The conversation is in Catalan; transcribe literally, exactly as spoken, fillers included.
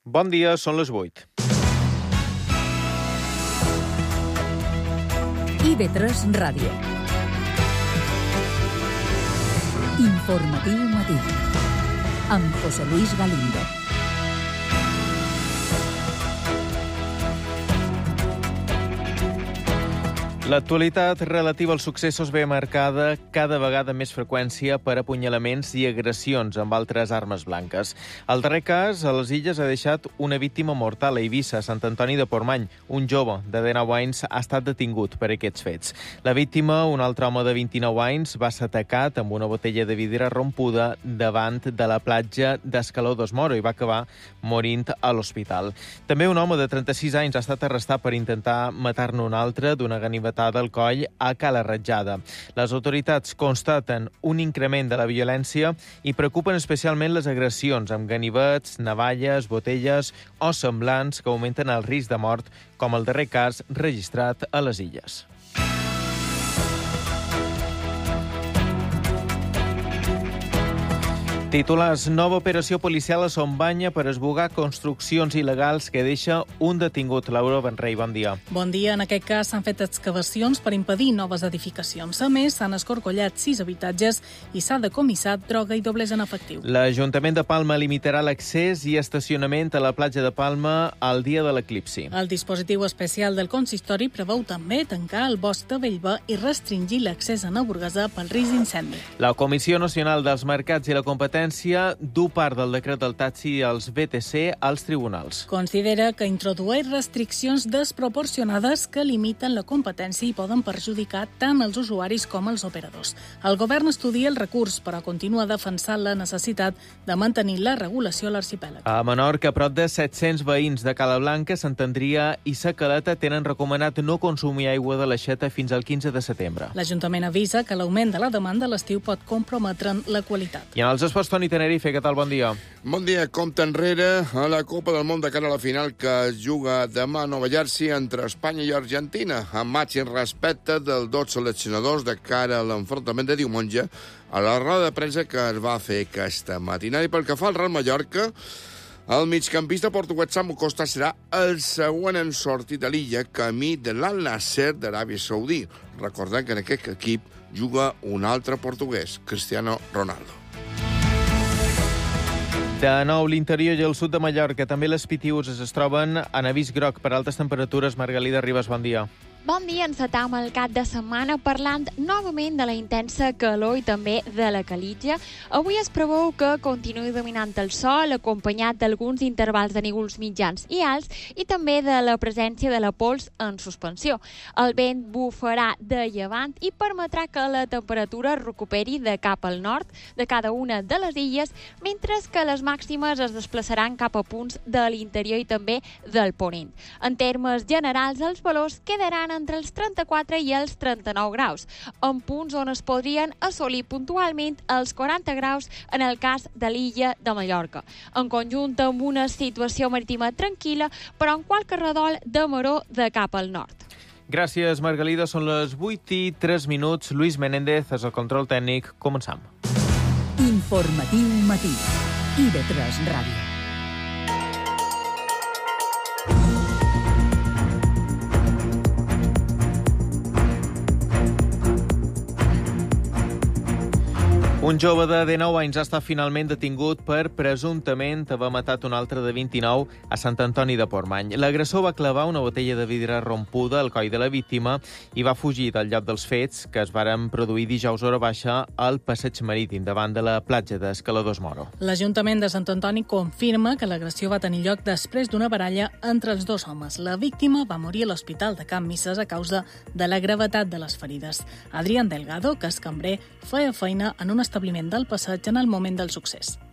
Bon dia, són les vuit. I ve tres Ràdio. Informatiu matí. Amb José Luis Galindo. L'actualitat relativa als successos ve marcada cada vegada amb més freqüència per apunyalaments i agressions amb altres armes blanques. El darrer cas, a les Illes, ha deixat una víctima mortal a Eivissa, a Sant Antoni de Portmany. Un jove de dinou anys ha estat detingut per aquests fets. La víctima, un altre home de vint-i-nou anys, va ser atacat amb una botella de vidre rompuda davant de la platja d'Escaló dos Moro i va acabar morint a l'hospital. També un home de trenta-sis anys ha estat arrestat per intentar matar-ne un altre d'una ganivetada del coll a Cala Ratjada. Les autoritats constaten un increment de la violència i preocupen especialment les agressions amb ganivets, navalles, botelles o semblants que augmenten el risc de mort, com el darrer cas registrat a les Illes. Titulars: nova operació policial a Son Banya per esbugar construccions il·legals que deixa un detingut. Laura Benrey, bon dia. Bon dia. En aquest cas s'han fet excavacions per impedir noves edificacions. A més, s'han escorcollat sis habitatges i s'ha decomissat droga i doblers en efectiu. L'Ajuntament de Palma limitarà l'accés i estacionament a la platja de Palma al dia de l'eclipsi. El dispositiu especial del consistori preveu també tancar el bosc de Bellver i restringir l'accés a Naburguesa pel risc d'incendi. La Comissió Nacional dels Mercats i la Competència du part del decret del taxi i els B T C als tribunals. Considera que introdueix restriccions desproporcionades que limiten la competència i poden perjudicar tant els usuaris com els operadors. El govern estudia el recurs, però continua defensant la necessitat de mantenir la regulació a l'arxipèlag. A Menorca, prop de set-cents veïns de Cala Blanca, Sant Andria i Sa Caleta tenen recomanat no consumir aigua de l'aixeta fins al quinze de setembre. L'Ajuntament avisa que l'augment de la demanda a l'estiu pot comprometre'n la qualitat. I en els esports, Toni Tenerife, què tal? Bon dia. Bon dia. Compte enrere a la Copa del Món de cara a la final que es juga demà a Nova Jersey entre Espanya i Argentina, amb màxim respecte dels dos seleccionadors de cara a l'enfrontament de diumenge a la roda de premsa que es va fer aquesta matinada. I pel que fa al Real Mallorca, el migcampista portuguès Samu Costa serà el següent en sortir de l'illa camí de l'Al Nasser d'Aràbia Saudí. Recordem que en aquest equip juga un altre portuguès, Cristiano Ronaldo. De nou, l'interior i el sud de Mallorca, també les Pitiüses es troben en avís groc per altes temperatures. Margalida Ribas, bon dia. Bon dia, encetam el cap de setmana parlant novament de la intensa calor i també de la calitja. Avui es preveu que continuï dominant el sol, acompanyat d'alguns intervals de núvols mitjans i alts i també de la presència de la pols en suspensió. El vent bufarà de llevant i permetrà que la temperatura recuperi de cap al nord de cada una de les illes, mentre que les màximes es desplaçaran cap a punts de l'interior i també del ponent. En termes generals, els valors quedaran entre els trenta-quatre i els trenta-nou graus, en punts on es podrien assolir puntualment els quaranta graus en el cas de l'illa de Mallorca. En conjunt, amb una situació marítima tranquil·la, però en qualque redol de maró de cap al nord. Gràcies, Margalida. Són les vuit i tres minuts. Luis Menéndez és el control tècnic. Començam. Informatiu matí. I ve tres Ràdio. Un jove de dinou anys ha estat finalment detingut per presumptament haver matat un altre de vint-i-nou a Sant Antoni de Portmany. L'agressor va clavar una botella de vidre rompuda al coll de la víctima i va fugir del lloc dels fets, que es varen produir dijous hora baixa al passeig marítim davant de la platja d'Escaló dos Moro. L'Ajuntament de Sant Antoni confirma que l'agressió va tenir lloc després d'una baralla entre els dos homes. La víctima va morir a l'Hospital de Can Misses a causa de la gravetat de les ferides. Adrián Delgado, que és cambrer, feia feina en un establiment del passeig en el moment del succés.